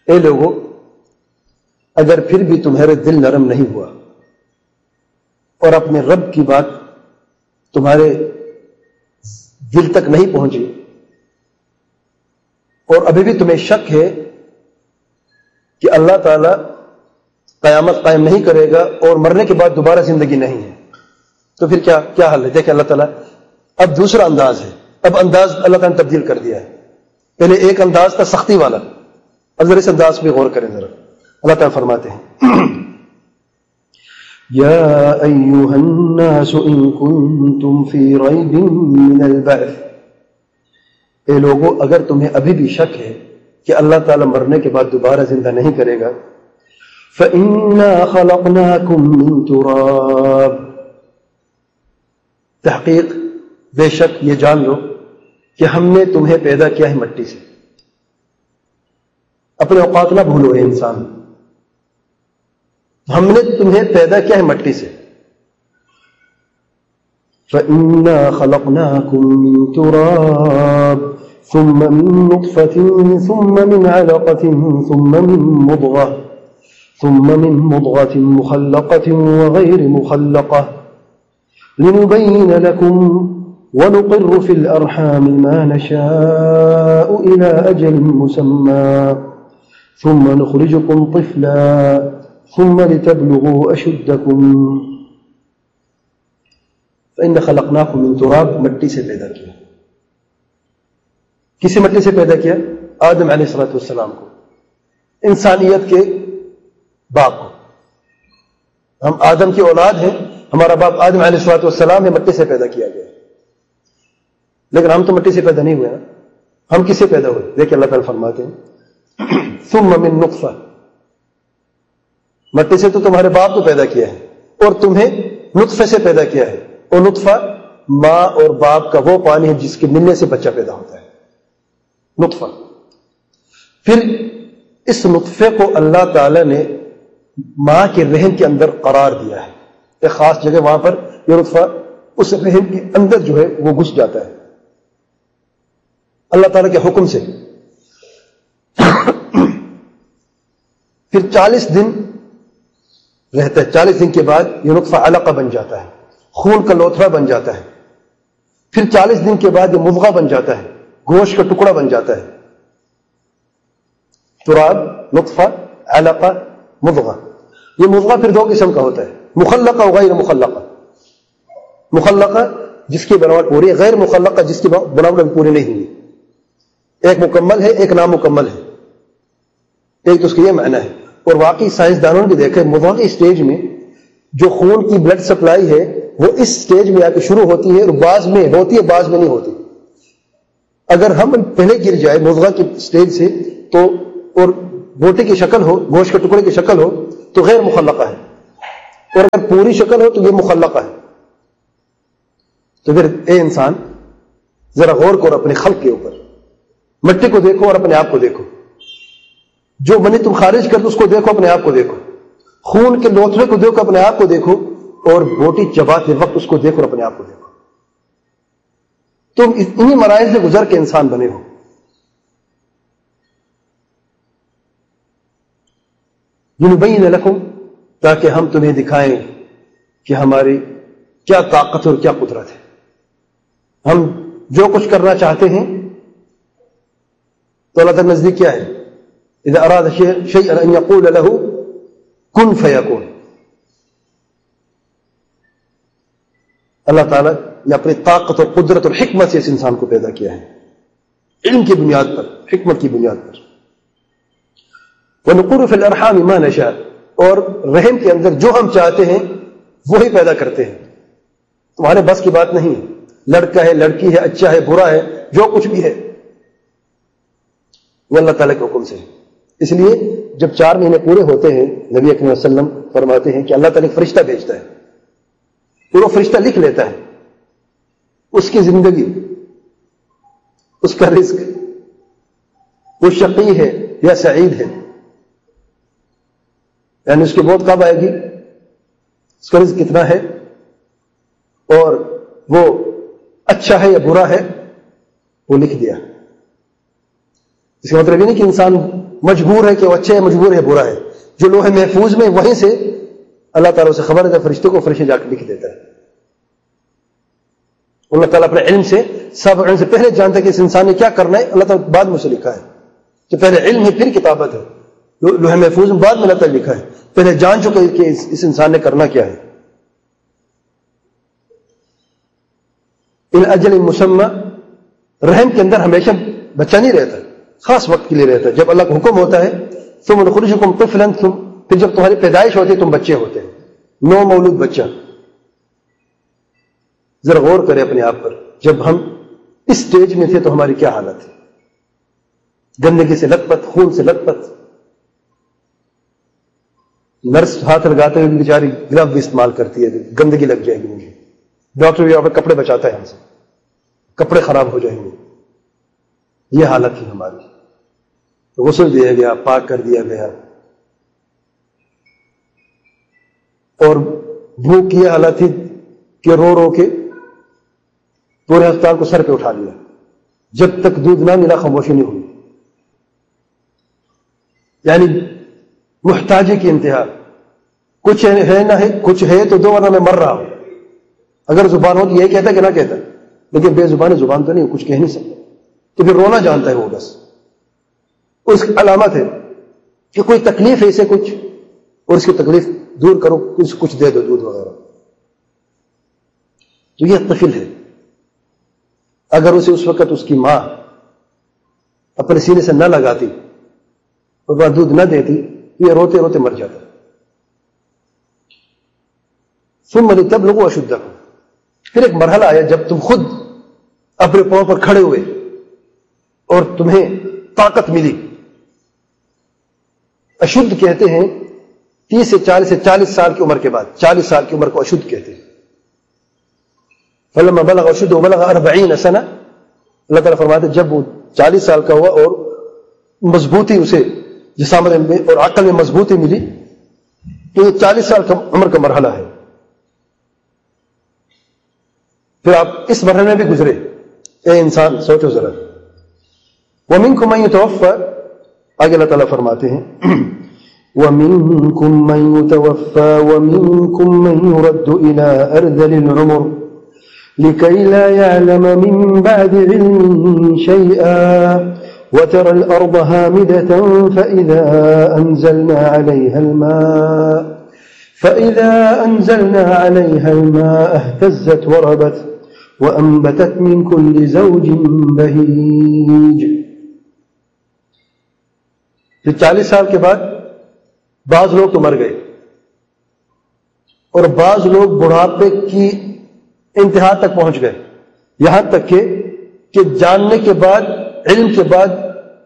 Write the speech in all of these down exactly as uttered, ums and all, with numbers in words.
اے لوگوں، اگر پھر بھی تمہارے دل نرم نہیں ہوا اور اپنے رب کی بات تمہارے دل تک نہیں پہنچی اور ابھی بھی تمہیں شک ہے کہ اللہ تعالی قیامت قائم نہیں کرے گا اور مرنے کے بعد دوبارہ زندگی نہیں ہے، تو پھر کیا کیا حل ہے؟ دیکھیں اللہ تعالیٰ اب دوسرا انداز ہے، اب انداز اللہ تعالیٰ نے تبدیل کر دیا ہے۔ پہلے ایک انداز تھا سختی والا، اب ذرا اس انداز پہ غور کریں ذرا۔ اللہ تعالیٰ فرماتے ہیں یا ایھا الناس ان کنتم فی ریب من البعث، اے لوگوں اگر تمہیں ابھی بھی شک ہے کہ اللہ تعالیٰ مرنے کے بعد دوبارہ زندہ نہیں کرے گا، فَإِنَّا خَلَقْنَاكُم مِّن تُرَابٍ، تحقیق بے شک یہ جان لو کہ ہم نے تمہیں پیدا کیا ہے مٹی سے۔ اپنے اوقات نہ بھولو اے انسان، ہم نے تمہیں پیدا کیا ہے مٹی سے۔ فَإِنَّا خَلَقْنَاكُم مِّن تُرَابٍ ثُمَّ مِن نُّطْفَةٍ ثُمَّ مِنْ عَلَقَةٍ ثُمَّ مِن مُّضْغَةٍ ثم من مضغة مخلقة وغير مخلقة لنبين لكم ونقر في الأرحام ما نشاء إلى أجل مسمى ثم نخرجكم طفلا ثم لتبلغوا أشدكم فإن خلقناكم من تراب، مٹی سے پیدا کیا۔ کسی مٹی سے پیدا کیا؟ آدم علیہ الصلوۃ والسلام کو، انسانیت کے باپ کو۔ ہم آدم کی اولاد ہیں، ہمارا باپ آدم علیہ الصلوۃ والسلام ہے، مٹی سے پیدا کیا گیا۔ لیکن ہم تو مٹی سے پیدا نہیں ہوئے نا، ہم کس سے پیدا ہوئے؟ دیکھیں اللہ تعالیٰ فرماتے ہیں ثم من نطفہ، مٹی سے تو تمہارے باپ کو پیدا کیا ہے اور تمہیں نطفے سے پیدا کیا ہے، اور نطفہ ماں اور باپ کا وہ پانی ہے جس کے ملنے سے بچہ پیدا ہوتا ہے، نطفہ۔ پھر اس نطفے کو اللہ تعالیٰ نے ماں کے رحم کے اندر قرار دیا ہے، ایک خاص جگہ وہاں پر یہ نطفہ اس رحم کے اندر جو ہے وہ گھس جاتا ہے اللہ تعالیٰ کے حکم سے۔ پھر چالیس دن رہتا ہے، چالیس دن کے بعد یہ نطفہ علقہ بن جاتا ہے، خون کا لوتھڑا بن جاتا ہے۔ پھر چالیس دن کے بعد یہ مضغہ بن جاتا ہے، گوشت کا ٹکڑا بن جاتا ہے۔ تراب، نطفہ، علقہ، مضغہ۔ یہ مضغہ پھر دو قسم کا ہوتا ہے، مخلقہ و غیر مخلقہ۔ مخلقہ جس کی بناوٹ پوری ہے، غیر مخلقہ جس کی بناوٹ پوری نہیں ہوئی۔ ایک مکمل ہے، ایک نامکمل ہے، ایک تو اس کا یہ معنی ہے۔ اور واقعی سائنسدانوں نے بھی دیکھا ہے مضغہ کی اسٹیج میں جو خون کی بلڈ سپلائی ہے وہ اس اسٹیج میں آ کے شروع ہوتی ہے، اور بعض میں ہوتی ہے بعض میں نہیں ہوتی۔ اگر ہم پہلے گر جائے مضغہ کی اسٹیج سے تو اور بوٹی کی شکل ہو، گوشت کے ٹکڑے کی شکل ہو تو غیر مخلقہ ہے، اور اگر پوری شکل ہو تو یہ مخلقہ ہے۔ تو پھر اے انسان ذرا غور کرو اپنے خلق کے اوپر، مٹی کو دیکھو اور اپنے آپ کو دیکھو، جو منی تم خارج کر دو اس کو دیکھو، اپنے آپ کو دیکھو، خون کے لوتھڑے کو دیکھو، اپنے آپ کو دیکھو، اور بوٹی چباتے وقت اس کو دیکھو اور اپنے آپ کو دیکھو۔ تم انہی مراحل سے گزر کے انسان بنے ہو۔ یُبَیِّنَ لَکُم، تاکہ ہم تمہیں دکھائیں کہ ہماری کیا طاقت اور کیا قدرت ہے۔ ہم جو کچھ کرنا چاہتے ہیں تو اللہ تعالیٰ نزدیک کیا ہے؟ اذا اراد شیئا ان یقول له کن فیکون۔ اللہ تعالیٰ نے اپنی طاقت اور قدرت اور حکمت سے اس انسان کو پیدا کیا ہے، علم کی بنیاد پر، حکمت کی بنیاد پر۔ وَنُقِرُّ فِي الْأَرْحَامِ مَا نَشَاءُ، اور رحم کے اندر جو ہم چاہتے ہیں وہی پیدا کرتے ہیں، تمہارے بس کی بات نہیں ہے۔ لڑکا ہے، لڑکی ہے، اچھا ہے، برا ہے، جو کچھ بھی ہے وہ اللہ تعالیٰ کے حکم سے ہے۔ اس لیے جب چار مہینے پورے ہوتے ہیں نبی اکرم صلی اللہ علیہ وسلم فرماتے ہیں کہ اللہ تعالیٰ ایک فرشتہ بھیجتا ہے، اور وہ فرشتہ لکھ لیتا ہے اس کی زندگی، اس کا رزق، وہ شقی ہے یا سعید ہے، یعنی اس کی موت کب آئے گی، اس کا رزق کتنا ہے، اور وہ اچھا ہے یا برا ہے، وہ لکھ دیا۔ اس کا مطلب یہ نہیں کہ انسان مجبور ہے کہ وہ اچھا ہے، مجبور ہے برا ہے. جو لوح محفوظ میں وہیں سے اللہ تعالیٰ سے خبر ہے، فرشتے کو فرشتے جا کے لکھ دیتا ہے. اللہ تعالیٰ اپنے علم سے سب علم سے پہلے جانتا ہے کہ اس انسان نے کیا کرنا ہے. اللہ تعالیٰ بعد میں اسے لکھا ہے کہ پہلے علم ہے پھر کتابت ہے. لوح محفوظ میں بعد میں اللہ تعالیٰ لکھا ہے، پہلے جان چکے کہ اس انسان نے کرنا کیا ہے. اجل مسمى، رحم کے اندر ہمیشہ بچہ نہیں رہتا، خاص وقت کے لیے رہتا ہے. جب اللہ کا حکم ہوتا ہے ثم نخرجكم طفلا، پھر جب تمہاری پیدائش ہوتی ہے تم بچے ہوتے ہیں، نو مولود بچہ. ذرا غور کرے اپنے آپ پر، جب ہم اس سٹیج میں تھے تو ہماری کیا حالت ہے؟ گندگی سے لت پت، خون سے لت پت. نرس ہاتھ لگاتے ہوئے بیچاری گلو بھی استعمال کرتی ہے، گندگی لگ جائے گی مجھے. ڈاکٹر بھی یہاں پر کپڑے بچاتا ہے ہم سے، کپڑے خراب ہو جائیں گے. یہ حالت تھی ہماری. تو غسل دیا گیا، پاک کر دیا گیا، اور بھوک کی حالت تھی کہ رو رو کے پورے ہسپتال کو سر پہ اٹھا لیا. جب تک دودھ نہ ملا خاموشی نہیں ہوئی. یعنی محتاجی کی انتہا. کچھ ہے نہ ہے، کچھ ہے تو دو ورنہ میں مر رہا ہوں. اگر زبان ہو تو یہ کہتا کہ نہ کہتا، لیکن بے زبان زبان تو نہیں، کچھ کہہ نہیں سکتا، تو پھر رونا جانتا ہے وہ. بس اس کی علامت ہے کہ کوئی تکلیف ہے اسے کچھ، اور اس کی تکلیف دور کرو، کچھ کچھ دے دو، دودھ وغیرہ. تو یہ طفل ہے. اگر اسے اس وقت اس کی ماں اپنے سینے سے نہ لگاتی اور وہ دودھ نہ دیتی تو یہ روتے روتے مر جاتا. ثم لتبلغوا اشدکم، پھر ایک مرحلہ آیا جب تم خود اپنے پاؤں پر کھڑے ہوئے اور تمہیں طاقت ملی. اشد کہتے ہیں تیس سے چالیس سے چالیس سال کی عمر کے بعد، چالیس سال کی عمر کو اشد کہتے ہیں. فلما بلغ اشد وبلغ اربعین سنہ، اللہ تعالیٰ فرماتے جب وہ چالیس سال کا ہوا اور مضبوطی اسے جسامت میں اور عقل میں مضبوطی ملی، تو یہ چالیس سال کا عمر کا مرحلہ ہے. پھر آپ اس مرحلے میں بھی گزرے. اے انسان سوچو ذرا. وَمِنْكُمْ مَنْ يُتَوَفَّى، آگے اللہ تعالیٰ فرماتے ہیں وَمِنْكُمْ مَنْ يُتَوَفَّى وَمِنْكُمْ مَنْ يُرَدُّ إِلَىٰ أَرْذَلِ الْعُمُرِ لِكَيْ لَا يَعْلَمَ مِنْ بَعْدِ عِلْمٍ شَيْئًا وَتَرَى الْأَرْضَ هَامِدَةً فَإِذَا أَنزَلْنَا عَلَيْهَا الْمَاءَ فَإِذَا أَنزَلْنَا عَلَيْهَا الْمَاءَ اهْتَزَّتْ وَرَبَتْ وَأَنبَتَتْ مِنْ كُلِّ زَوْجٍ بَهِيجٍ. پھر چالیس سال کے بعد بعض لوگ تو مر گئے، اور بعض لوگ بڑھاپے کی انتہا تک پہنچ گئے، یہاں تک کہ کہ جاننے کے بعد، علم کے بعد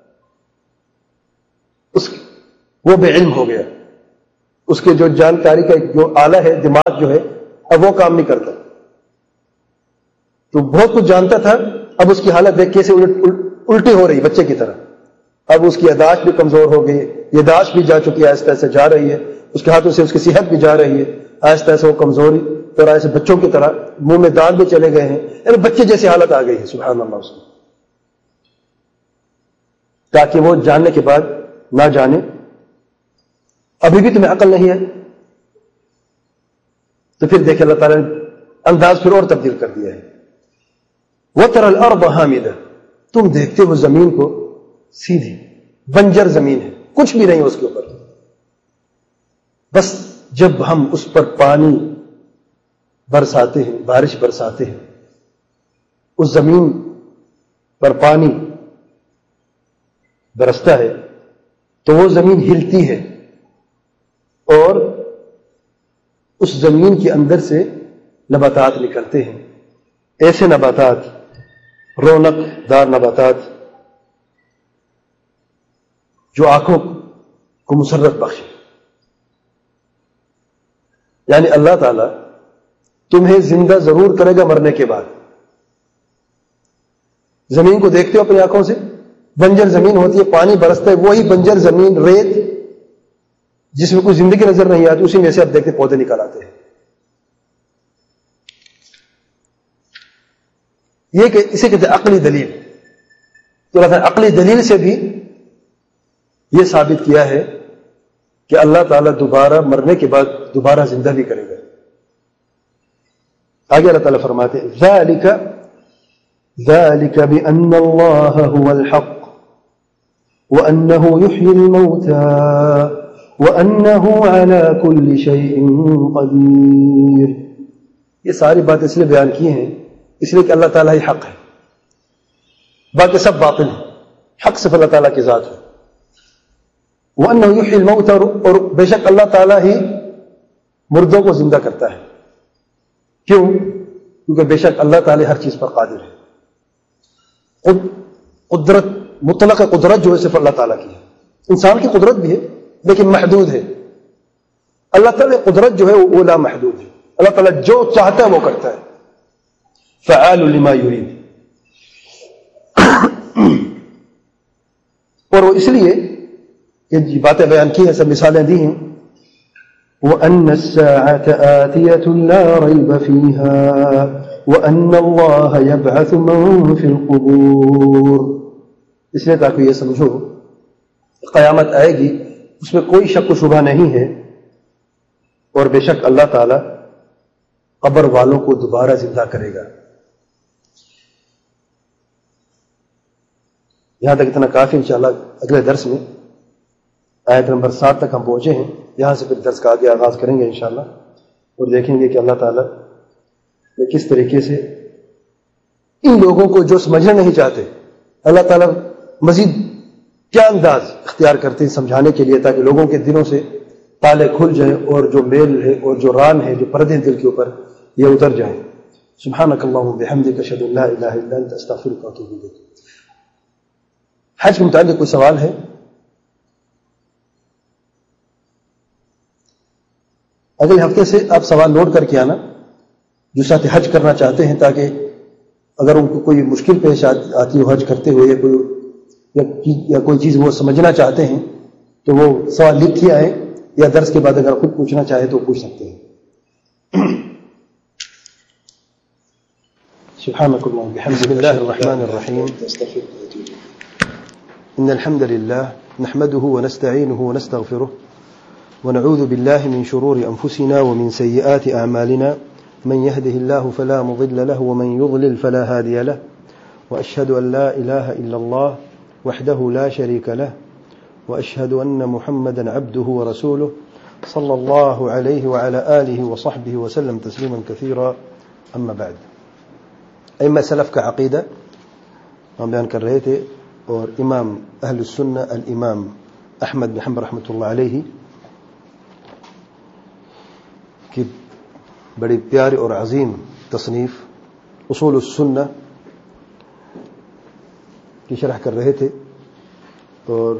اس وہ بے علم ہو گیا. اس کے جو جانکاری کا جو آلہ ہے، دماغ جو ہے، اب وہ کام نہیں کرتا. تو بہت کچھ جانتا تھا، اب اس کی حالت دیکھ کے الٹی ہو رہی بچے کی طرح. اب اس کی یاداشت بھی کمزور ہو گئی، یاداشت بھی جا چکی ہے، آہستہ آہستہ جا رہی ہے. اس کے ہاتھوں سے اس کی صحت بھی جا رہی ہے، آہستہ آہستہ وہ کمزوری اور ایسے بچوں کی طرح منہ میں دانت بھی چلے گئے ہیں. یعنی بچے جیسی حالت آ گئی ہے. سبحان اللہ. اس کو تاکہ وہ جاننے کے بعد نہ جانے. ابھی بھی تمہیں عقل نہیں ہے. تو پھر دیکھیں اللہ تعالیٰ نے انداز پھر اور تبدیل کر دیا ہے. وَتَرَى الْأَرْضَ حَامِدَةً، تم دیکھتے ہو زمین کو سیدھی، بنجر زمین ہے، کچھ بھی نہیں اس کے اوپر. بس جب ہم اس پر پانی برساتے ہیں، بارش برساتے ہیں، اس زمین پر پانی برستا ہے تو وہ زمین ہلتی ہے، اور اس زمین کے اندر سے نباتات نکلتے ہیں. ایسے نباتات، رونق دار نباتات جو آنکھوں کو مسرت بخشے. یعنی اللہ تعالیٰ تمہیں زندہ ضرور کرے گا مرنے کے بعد. زمین کو دیکھتے ہو اپنی آنکھوں سے، بنجر زمین ہوتی ہے، پانی برستا ہے، وہی بنجر زمین، ریت جس میں کوئی زندگی نظر نہیں آتی، اسی میں سے آپ دیکھتے پودے نکال آتے ہیں. یہ کہ اسے کہتے ہیں عقلی دلیل. تو اللہ تعالیٰ عقلی دلیل سے بھی یہ ثابت کیا ہے کہ اللہ تعالیٰ دوبارہ مرنے کے بعد دوبارہ زندہ بھی کرے گا. آگے اللہ تعالیٰ فرماتے ہیں ذالک ذالک بأن اللہ هو الحق وأنه يحيي الموتى وأنه على كل شيء قدير. یہ ساری باتیں اس لیے بیان کی ہیں اس لیے کہ اللہ تعالیٰ ہی حق ہے، باقی سب باطل ہیں. حق صرف اللہ تعالیٰ کی ذات ہے. وَأَنَّهُ يُحْيِي الْمَوْتَى، اور بے شک اللہ تعالیٰ ہی مردوں کو زندہ کرتا ہے. کیوں؟ کیونکہ بے شک اللہ تعالیٰ ہر چیز پر قادر ہے. قدرت مطلق قدرت جو ہے صرف اللہ تعالیٰ کی ہے. انسان کی قدرت بھی ہے لیکن محدود ہے. اللہ تعالیٰ قدرت جو ہے وہ لا محدود ہے. اللہ تعالیٰ جو چاہتا ہے وہ کرتا ہے. فعال لما يريد. اور وہ اس لیے یہ باتیں بیان کی ہیں، سب مثالیں دی ہیں. وَأَنَّ السَّاعَةَ آتِيَةٌ لَا رَيْبَ فِيهَا وَأَنَّ اللَّهَ يَبْعَثُ مَن فِي الْقُبُورِ. اس لیے تاکہ یہ سمجھو قیامت آئے گی، اس میں کوئی شک و شبہ نہیں ہے، اور بے شک اللہ تعالی قبر والوں کو دوبارہ زندہ کرے گا. یہاں تک اتنا کافی. انشاءاللہ اگلے درس میں آیت نمبر سات تک ہم پہنچے ہیں. یہاں سے پھر درس کا آگے آغاز کریں گے انشاءاللہ، اور دیکھیں گے کہ اللہ تعالیٰ نے کس طریقے سے ان لوگوں کو جو سمجھنا نہیں چاہتے اللہ تعالیٰ مزید کیا انداز اختیار کرتے ہیں سمجھانے کے لیے، تاکہ لوگوں کے دلوں سے تالے کھل جائیں اور جو میل ہے اور جو ران ہے جو پردے دل کے اوپر یہ اتر جائیں. سبحانک اللہم بحمدک اشہد ان لا الہ الا انت استغفرک واتوب الیک. حج کے متعلق کوئی سوال ہے؟ اگلے ہفتے سے آپ سوال نوٹ کر کے آنا جو ساتھ حج کرنا چاہتے ہیں، تاکہ اگر ان کو کوئی مشکل پیش آتی ہو حج کرتے ہوئے، یا کوئی یا کوئی چیز وہ سمجھنا چاہتے ہیں تو وہ سوال لکھ کے آئیں، یا درس کے بعد اگر خود پوچھنا چاہے تو پوچھ سکتے ہیں. سبحانك اللهم وبحمدك. بسم الله الرحمن الرحيم. إن الحمد لله نحمده ونستعينه ونستغفره ونعوذ بالله من شرور أنفسنا ومن سيئات أعمالنا، من يهده الله فلا مضل له ومن يضلل فلا هادي له، وأشهد أن لا إله إلا الله وحده لا شريك له، وأشهد أن محمدا عبده ورسوله صلى الله عليه وعلى آله وصحبه وسلم تسليما كثيرا. أما بعد، ائمہ سلف کا عقیدہ ہم بیان کر رہے تھے، اور امام اہل السنہ الامام احمد بن حنبل رحمۃ اللہ علیہ کی بڑی پیاری اور عظیم تصنیف اصول السنہ کی شرح کر رہے تھے، اور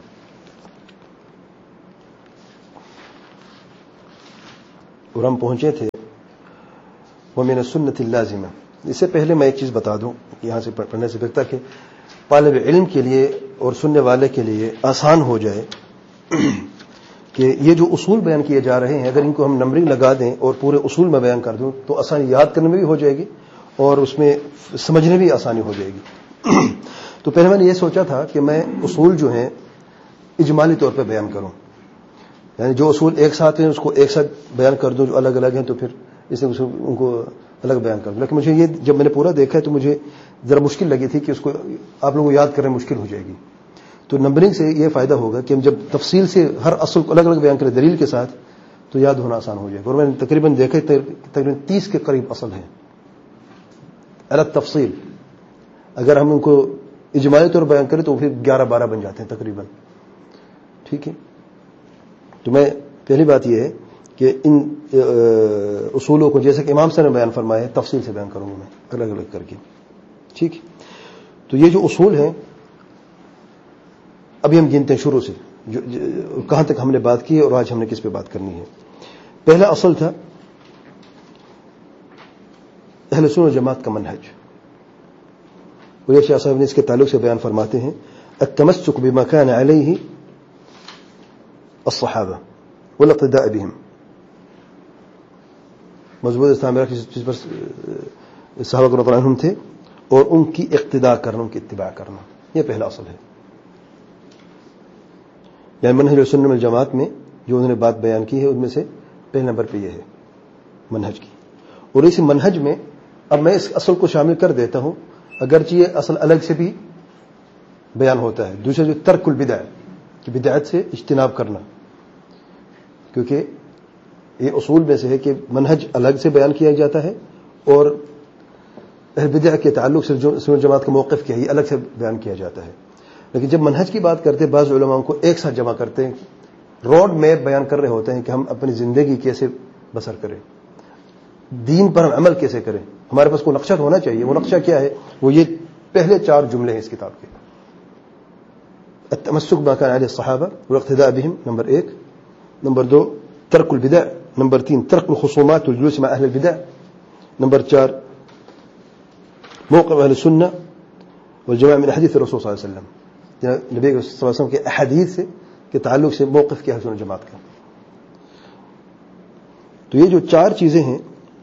اور ہم پہنچے تھے ومن السنة اللازمہ. اس سے پہلے میں ایک چیز بتا دوں یہاں سے پڑھنے سے بہتر کہ طالب علم کے لیے اور سننے والے کے لیے آسان ہو جائے کہ یہ جو اصول بیان کیے جا رہے ہیں اگر ان کو ہم نمبرنگ لگا دیں اور پورے اصول میں بیان کر دوں تو آسانی یاد کرنے میں بھی ہو جائے گی اور اس میں سمجھنے بھی آسانی ہو جائے گی. تو پہلے میں نے یہ سوچا تھا کہ میں اصول جو ہیں اجمالی طور پہ بیان کروں، یعنی جو اصول ایک ساتھ ہیں اس کو ایک ساتھ بیان کر دوں، جو الگ الگ ہیں تو پھر اس میں ان کو الگ بیان کر دوں. لیکن مجھے یہ جب میں نے پورا دیکھا ہے تو مجھے ذرا مشکل لگی تھی کہ اس کو آپ لوگوں کو یاد کرنے مشکل ہو جائے گی. تو نمبرنگ سے یہ فائدہ ہوگا کہ ہم جب تفصیل سے ہر اصل کو الگ الگ بیان کریں دلیل کے ساتھ تو یاد ہونا آسان ہو جائے گا. اور میں نے تقریباً دیکھا تقریباً تیس کے قریب اصل ہیں الگ تفصیل. اگر ہم ان کو اجمالی طور بیان کریں تو پھر گیارہ بارہ بن جاتے ہیں تقریباً. ٹھیک ہے، تو میں پہلی بات یہ ہے کہ ان اصولوں کو جیسے کہ امام صاحب نے بیان فرمایا ہے تفصیل سے بیان کروں گا میں الگ الگ کر کے. ٹھیک ہے، تو یہ جو اصول ہیں ابھی ہم گنتے ہیں شروع سے جو کہاں تک ہم نے بات کی ہے اور آج ہم نے کس پہ بات کرنی ہے. پہلا اصل تھا اہل سنت و جماعت کا منہج، اور یہ شاہ صاحب نے اس کے تعلق سے بیان فرماتے ہیں التمسک بما كان علیہ الصحابہ والاقتداء بهم، مضبوط اسلام رکھ جس پر صحابہ رضی اللہ عنہم تھے اور ان کی اقتداء کرنا، ان کی اتباع کرنا، یہ پہلا اصل ہے. یعنی منہج السنہ والجماعت میں جو انہوں نے بات بیان کی ہے ان میں سے پہلے نمبر پہ یہ ہے منہج کی. اور اسی منہج میں اب میں اس اصل کو شامل کر دیتا ہوں، اگرچہ یہ اصل الگ سے بھی بیان ہوتا ہے. دوسرا جو ترک البدع کہ بدعت سے اجتناب کرنا، کیونکہ یہ اصول میں سے ہے کہ منہج الگ سے بیان کیا جاتا ہے اور اہل بدع کے تعلق سے سنت جماعت کا موقف کیا ہے یہ الگ سے بیان کیا جاتا ہے. لیکن جب منہج کی بات کرتے ہیں بعض علماء کو ایک ساتھ جمع کرتے ہیں، روڈ میپ بیان کر رہے ہوتے ہیں کہ ہم اپنی زندگی کیسے بسر کریں، دین پر ہم عمل کیسے کریں. ہمارے پاس کوئی نقشہ ہونا چاہیے. وہ نقشہ کیا ہے؟ وہ یہ پہلے چار جملے ہیں اس کتاب کے. التمسک بما كان عليه الصحابہ والاقتداء بهم نمبر ایک. نمبر دو ترک البدع. نمبر تین ترک الخصومات والجلوس مع اهل البدع. نمبر چار موقف اہل السنہ والجماعہ من احادیث الرسول صلی اللہ علیہ وسلم، نبی صلی اللہ علیہ وسلم کے احادیث سے کے تعلق سے موقف کیا ہے سنت جماعت کا. تو یہ جو چار چیزیں ہیں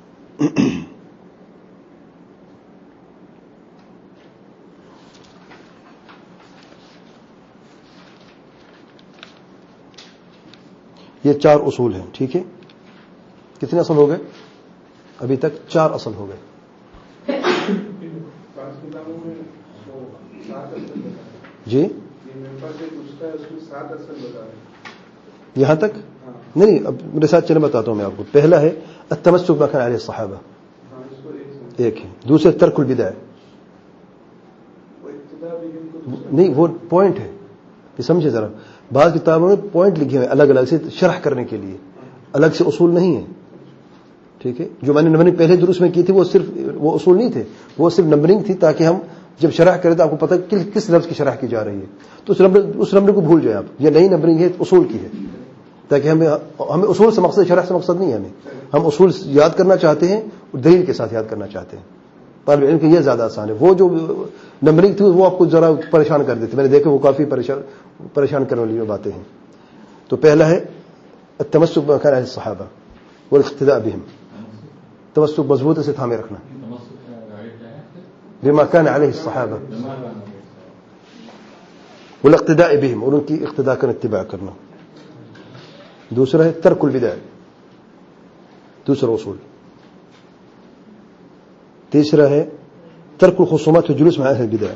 یہ چار اصول ہیں. ٹھیک ہے، کتنے اصل ہو گئے ابھی تک؟ چار اصل ہو گئے. جی یہاں تک نہیں، اب میرے ساتھ چلے بتاتا ہوں میں آپ کو. پہلا ہے التمسک بما كان عليه الصحابہ، ایک ہے. دوسرے ترک البدع، نہیں وہ پوائنٹ ہے کہ سمجھے ذرا. بعض کتابوں میں پوائنٹ لکھے ہوئے الگ الگ سے شرح کرنے کے لیے، الگ سے اصول نہیں ہے. ٹھیک ہے، جو میں نے نمبرنگ پہلے درس میں کی تھی وہ صرف وہ اصول نہیں تھے، وہ صرف نمبرنگ تھی تاکہ ہم جب شرح کریں تو آپ کو پتہ کس لفظ کی شرح کی جا رہی ہے. تو اس نمبر کو بھول جائیں آپ. یہ نئی نمبرنگ ہے، اصول کی ہے، تاکہ ہمیں ہمیں اصول سے مقصد شرح سے مقصد نہیں ہے. ہمیں ہم اصول یاد کرنا چاہتے ہیں اور دلیل کے ساتھ یاد کرنا چاہتے ہیں. طالب علم کے یہ زیادہ آسان ہے. وہ جو نمبرنگ تھی وہ آپ کو ذرا پریشان کر دیتی. میں نے دیکھا وہ کافی پریشان پریشان کرنے والی باتیں ہیں. تو پہلا ہے التمسک بما كان عليه الصحابہ والاقتداء بهم، تمسک مضبوط سے تھامے رکھنا بما كان عليه الصحابہ والاقتداء بهم، اور ان کی اقتداء کرنا، اتباع کرنا. دوسرا ہے ترک البدع، دوسرا اصول. تیسرا ہے ترک الخصومات والجلوس مع اهل البدع.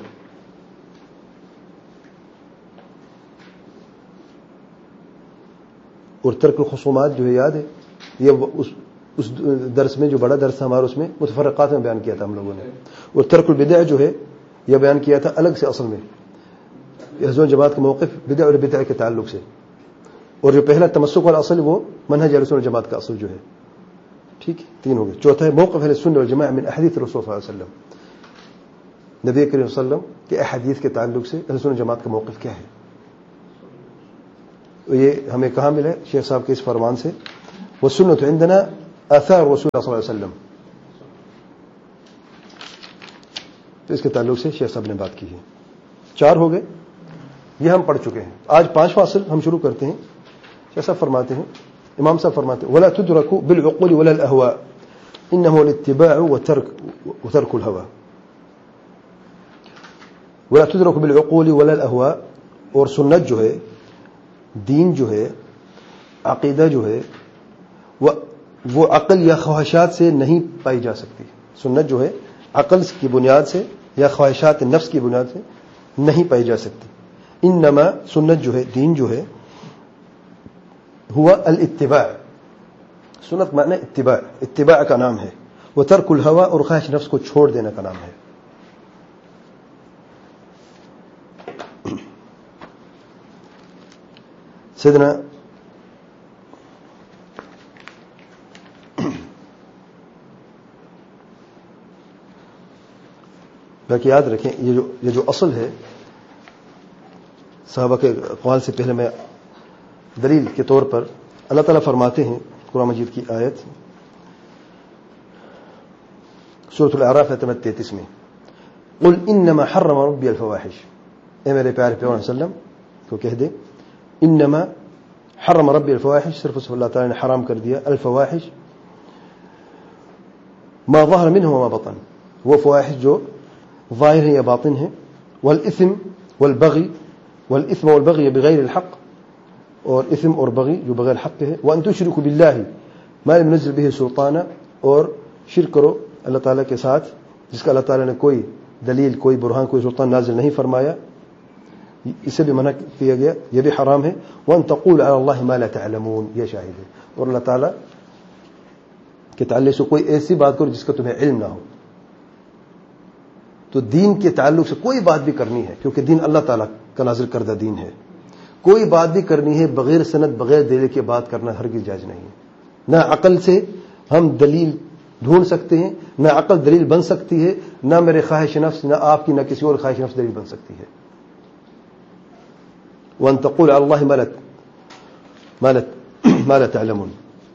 اور ترک الخصومات جو ہے یاد ہے، یہ اس اس درس میں جو بڑا درس تھا ہمارا اس میں متفرقات میں بیان کیا تھا ہم لوگوں نے. اور ترک البدع جو ہے یہ بیان کیا تھا الگ سے اصل میں اہل جماعت کا موقف بدع اور بدع کے تعلق سے. اور جو پہلا تمسک والا اصل وہ منہج اہل سنت جماعت کا اصل جو ہے. ٹھیک ہے، تین ہو گئے. چوتھا ہے موقف اہل سنت والجماعہ من احادیث الرسول صلی اللہ علیہ وسلم، نبی کریم صلی اللہ علیہ وسلم کے احادیث کے تعلق سے اہل سنت جماعت کا موقف کیا ہے. یہ ہمیں کہاں ملا ہے؟ شیخ صاحب کے اس فرمان سے، والسنت عندنا آثار رسول اللہ صلی اللہ علیہ وسلم. تو اس کے تعلق سے شیخ صاحب نے بات کی ہے. چار ہو گئے، یہ ہم پڑھ چکے ہیں. آج پانچواں اصل ہم شروع کرتے ہیں. شیخ صاحب فرماتے ہیں، امام صاحب فرماتے ہیں ولا تدرك بالعقول ولا الاهواء انما الاتباع وترك وترك الهوى. ولا تدرك بالعقول ولا الاهواء، اور سنت جو ہے، دین جو ہے، عقیدہ جو ہے، وہ وہ عقل یا خواہشات سے نہیں پائی جا سکتی. سنت جو ہے عقل کی بنیاد سے یا خواہشات نفس کی بنیاد سے نہیں پائی جا سکتی. انما سنت جو ہے، دین جو ہے، ہوا الاتباع. سنت معنی اتباع، اتباع کا نام ہے. وہ ترک الہوا، اور خواہش نفس کو چھوڑ دینے کا نام ہے. سیدنا باقی یاد رکھیں یہ جو یہ جو اصل ہے صحابہ کے اقوال سے پہلے میں دلیل کے طور پر اللہ تعالیٰ فرماتے ہیں قرآن مجید کی آیت سورۃ الاعراف آیت نمبر تینتیس میں، قل انما حرم ربی الفواحش. اے میرے پیارے پیغمبر صلی اللہ علیہ وسلم کو کہہ دے انما حرم ربی الفواحش، صرف اس اللہ تعالیٰ نے حرام کر دیا الفواحش ما ظهر منه وما بطن، وہ فواحش جو ظاہر ہیں یا باطن ہیں، والاثم والبغی والاثم والبغی بغیر الحق، اور اثم اور بغی جو بغیر حق کے ہے، وان تشرکوا باللہ ما لم ينزل به سلطانا، اور شرک کرو اللہ تعالیٰ کے ساتھ جس کا اللہ تعالیٰ نے کوئی دلیل، کوئی برہان، کوئی سلطان نازل نہیں فرمایا، اسے بھی منع کیا گیا، یہ بھی حرام ہے۔ وان تقولوا علی اللہ ما لا تعلمون، یہ شاہد ہے، اور اللہ تعالیٰ کے تعلق سے کوئی ایسی بات کرو جس کا تمہیں علم نہ ہو۔ تو دین کے تعلق سے کوئی بات بھی کرنی ہے، کیونکہ دین اللہ تعالیٰ کا نازل کردہ دین ہے، کوئی بات بھی کرنی ہے بغیر سند، بغیر دلیل کے بات کرنا ہرگز جائز نہیں ہے۔ نہ عقل سے ہم دلیل ڈھونڈ سکتے ہیں، نہ عقل دلیل بن سکتی ہے، نہ میرے خواہش نفس، نہ آپ کی، نہ کسی اور خواہش نفس دلیل بن سکتی ہے۔ وَأَن تَقُولَ عَلَى اللَّهِ مَا لَا مَا لَا تَعْلَمُونَ۔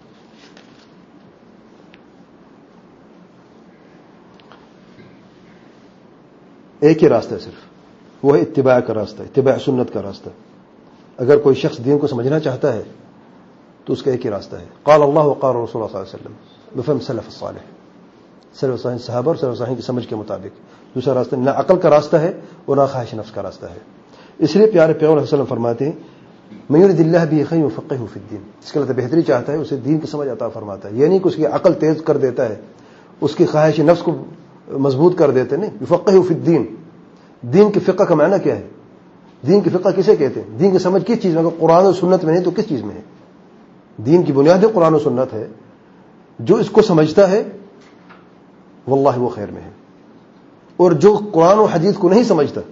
ایک ہی راستہ ہے صرف، وہ ہے اتباع کا راستہ، اتباع سنت کا راستہ۔ اگر کوئی شخص دین کو سمجھنا چاہتا ہے تو اس کا ایک ہی راستہ ہے، قال اللہ وقال رسول اللہ صلی اللہ علیہ وسلم بفہم سلف الصالح، سلف الصالح صحابہ اور سلف الصالح کی سمجھ کے مطابق۔ دوسرا راستہ نہ عقل کا راستہ ہے اور نہ خواہش نفس کا راستہ ہے۔ اس لیے پیارے پیغمبر علیہ وسلم فرماتے ہیں من یرد اللہ بہ خیرا یفقہہ فی الدین، جس کے اللہ بہتری چاہتا ہے اسے دین کی سمجھ عطا فرماتا ہے۔ یہ نہیں کہ اس کی عقل تیز کر دیتا ہے، اس کی خواہش نفس کو مضبوط کر دیتے، نہیں، یفقہہ فی الدین۔ دین کی فقہ کا معنی کیا ہے؟ دین کی فقہ کسے کہتے ہیں؟ دین کی سمجھ کس چیز میں؟ اگر قرآن و سنت میں نہیں تو کس چیز میں ہے؟ دین کی بنیاد قرآن و سنت ہے، جو اس کو سمجھتا ہے واللہ وہ خیر میں ہے، اور جو قرآن و حدیث کو نہیں سمجھتا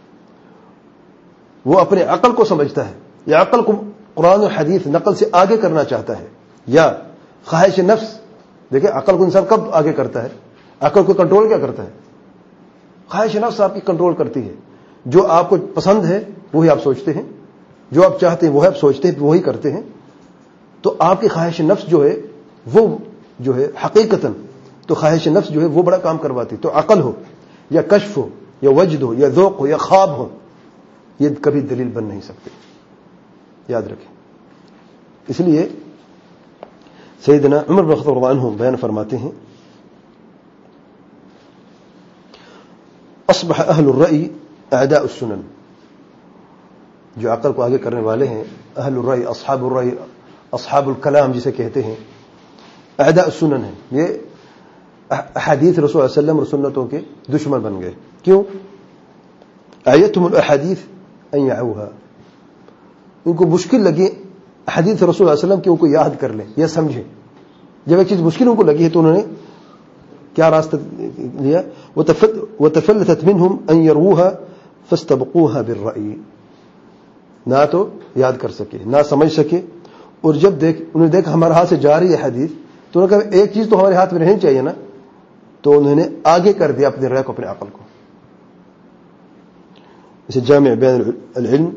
وہ اپنے عقل کو سمجھتا ہے، یا عقل کو قرآن و حدیث نقل سے آگے کرنا چاہتا ہے، یا خواہش نفس۔ دیکھیں عقل کو انسان کب آگے کرتا ہے؟ عقل کو کنٹرول کیا کرتا ہے؟ خواہش نفس آپ کی کنٹرول کرتی ہے۔ جو آپ کو پسند ہے وہی آپ سوچتے ہیں، جو آپ چاہتے ہیں وہ آپ سوچتے ہیں، وہی کرتے ہیں۔ تو آپ کی خواہش نفس جو ہے وہ جو ہے حقیقتاً تو خواہش نفس جو ہے وہ بڑا کام کرواتی۔ تو عقل ہو یا کشف ہو یا وجد ہو یا ذوق ہو یا خواب ہو، یہ کبھی دلیل بن نہیں سکتے، یاد رکھیں۔ اس لیے سیدنا عمر بن الخطاب رضی اللہ عنہ بیان فرماتے ہیں اصبح اہل الرأی اعداء السنن، جو عقل کو آگے کرنے والے ہیں، اہل الرأی، اصحاب الرأی، اصحاب الکلام جسے کہتے ہیں، اعداء السنن ہیں، یہ احادیث رسول اللہ علیہ وسلم اور سنتوں کے دشمن بن گئے۔ کیوں؟ آیتهم الاحادیث ان یعوها، ان کو مشکل لگی حدیث رسول اللہ علیہ وسلم کی، ان کو یاد کر لیں یا سمجھیں۔ جب ایک چیز مشکل ان کو لگی ہے تو انہوں نے کیا راستہ لیا؟ وتفلتت منهم ان يروها فاستبقوها بالرأي، نہ تو یاد کر سکے نہ سمجھ سکے، اور جب دیکھ انہوں نے دیکھا ہمارے ہاتھ سے جا رہی ہے حدیث تو انہوں نے کہا ایک چیز تو ہمارے ہاتھ میں رہنی چاہیے نا، تو انہوں نے آگے کر دیا اپنے رائے کو، اپنے عقل کو۔ اسے جامع بیان العلم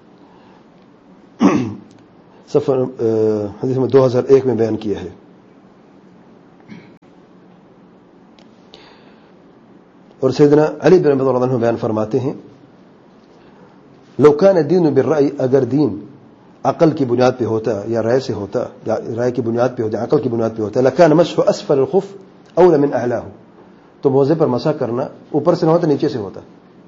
صفحہ حدیث میں دو ہزار ایک میں بیان کیا ہے۔ اور سیدنا علی بن ابی طالب رضی اللہ عنہ بیان فرماتے ہیں لو کان الدین بالرأی، اگر دین عقل کی بنیاد پہ ہوتا یا رائے سے ہوتا، یا رائے کی بنیاد پہ ہوتا، عقل کی بنیاد پہ ہوتا، لکان مسح اسفل الخف اولى من اعلاه، تو موزے پر مسح کرنا اوپر سے نہ ہوتا نیچے سے ہوتا۔